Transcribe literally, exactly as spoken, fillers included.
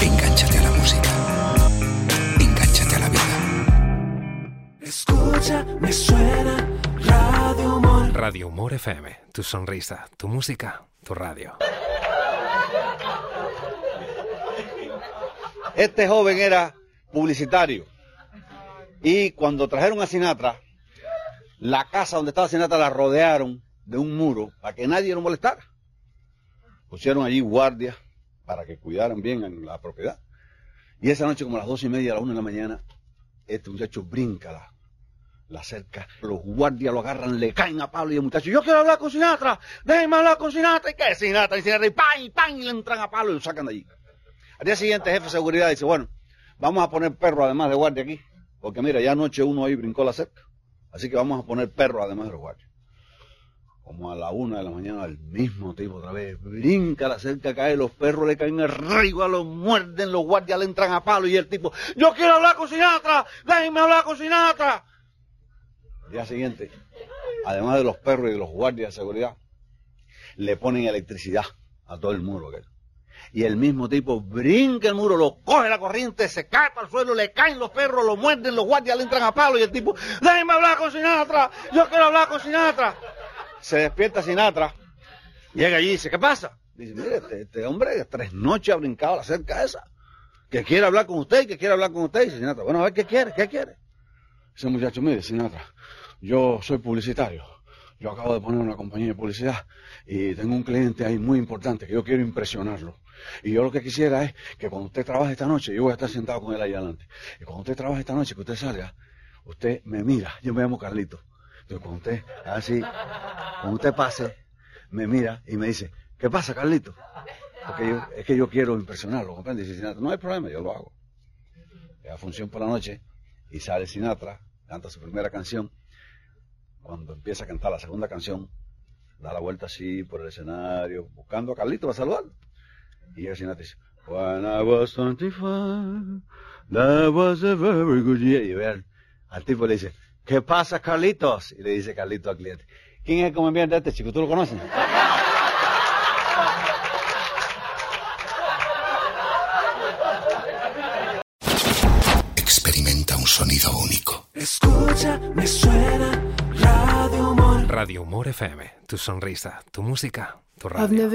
Engánchate a la música. Engánchate a la vida. Escucha, me suena Radio Humor. Radio Humor F M. Tu sonrisa, tu música, tu radio. Este joven era publicitario. Y cuando trajeron a Sinatra, la casa donde estaba Sinatra la rodearon de un muro para que nadie lo molestara. Pusieron allí guardias para que cuidaran bien en la propiedad. Y esa noche, como a las dos y media, a las una de la mañana, este muchacho brinca la, la cerca. Los guardias lo agarran, le caen a palo y el muchacho, yo quiero hablar con Sinatra, déjenme hablar con Sinatra. ¿Y qué? Sinatra, y Sinatra, y ¡pam! Y ¡pam! Y le entran a palo y lo sacan de allí. Al día siguiente, el jefe de seguridad dice, bueno, vamos a poner perro además de guardia aquí. Porque mira, ya anoche uno ahí brincó la cerca. Así que vamos a poner perro además de los guardias. Como a la una de la mañana, el mismo tipo otra vez brinca la cerca, cae, los perros le caen arriba, los muerden, los guardias le entran a palo y el tipo, yo quiero hablar con Sinatra, déjenme hablar con Sinatra. Al día siguiente, además de los perros y de los guardias de seguridad, le ponen electricidad a todo el muro aquel. Y el mismo tipo brinca el muro, lo coge la corriente, se cae para el suelo, le caen los perros, lo muerden, los guardias le entran a palo y el tipo, déjenme hablar con Sinatra, yo quiero hablar con Sinatra. Se despierta Sinatra, llega allí y dice, ¿qué pasa? Dice, mire, este, este hombre tres noches ha brincado la cerca esa, que quiere hablar con usted, que quiere hablar con usted. Dice Sinatra, bueno, a ver, ¿qué quiere? ¿Qué quiere? Dice el muchacho, mire, Sinatra, yo soy publicitario, yo acabo de poner una compañía de publicidad y tengo un cliente ahí muy importante que yo quiero impresionarlo. Y yo lo que quisiera es que cuando usted trabaje esta noche, yo voy a estar sentado con él ahí adelante, y cuando usted trabaje esta noche, que usted salga, usted me mira, yo me llamo Carlito. Entonces cuando usted, así, cuando usted pase, me mira y me dice, ¿qué pasa, Carlito? Porque yo, es que yo quiero impresionarlo, ¿comprende? Y dice Sinatra, no hay problema, yo lo hago. La función por la noche, y sale Sinatra, canta su primera canción. Cuando empieza a cantar la segunda canción, da la vuelta así por el escenario, buscando a Carlito para saludarlo. Y el Sinatra dice, when I was twenty-five, that was a very good year. Y ve al, al tipo le dice, ¿qué pasa, Carlitos? Y le dice Carlito al cliente, ¿quién es el comediante de este chico? ¿Tú lo conoces? Experimenta un sonido único. Escucha, me suena Radio Humor. Radio Humor F M. Tu sonrisa, tu música, tu radio.